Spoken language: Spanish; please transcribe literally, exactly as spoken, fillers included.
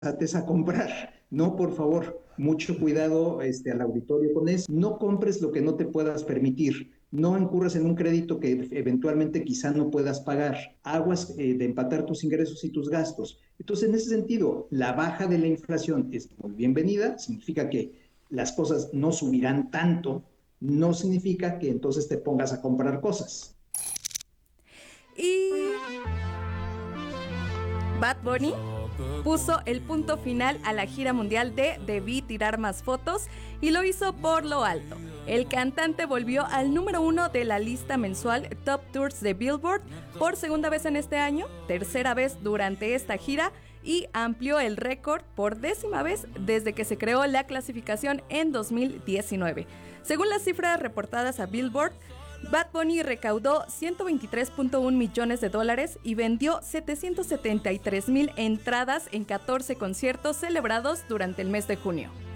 ates a comprar. No, por favor, mucho cuidado este, al auditorio con eso. No compres lo que no te puedas permitir. No incurras en un crédito que eventualmente quizá no puedas pagar. Aguas eh, de empatar tus ingresos y tus gastos. Entonces, en ese sentido, la baja de la inflación es muy bienvenida. Significa que las cosas no subirán tanto. No significa que entonces te pongas a comprar cosas. Y Bad Bunny puso el punto final a la gira mundial de Debí tirar más fotos y lo hizo por lo alto. El cantante volvió al número uno de la lista mensual Top Tours de Billboard por segunda vez en este año, tercera vez durante esta gira y amplió el récord por décima vez desde que se creó la clasificación en dos mil diecinueve. Según las cifras reportadas a Billboard, Bad Bunny recaudó ciento veintitrés punto uno millones de dólares y vendió setecientos setenta y tres mil entradas en catorce conciertos celebrados durante el mes de junio.